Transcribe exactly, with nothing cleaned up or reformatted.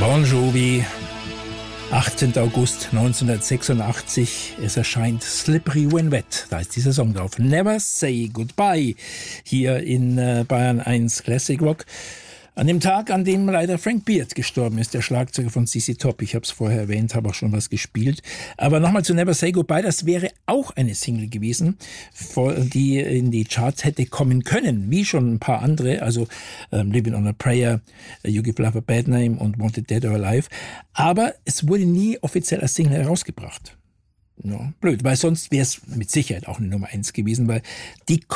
Bon Jovi, achtzehnter August neunzehnhundertsechsundachtzig. Es erscheint Slippery When Wet. Da ist dieser Song drauf. Never Say Goodbye. Hier in äh, Bayern eins Classic Rock. An dem Tag, an dem leider Frank Beard gestorben ist, der Schlagzeuger von C C Top. Ich habe es vorher erwähnt, habe auch schon was gespielt. Aber nochmal zu Never Say Goodbye. Das wäre auch eine Single gewesen, die in die Charts hätte kommen können, wie schon ein paar andere. Also ähm, Living on a Prayer, You Give Love a Bad Name und Wanted Dead or Alive. Aber es wurde nie offiziell als Single herausgebracht. No, blöd, weil sonst wäre es mit Sicherheit auch eine Nummer eins gewesen, weil die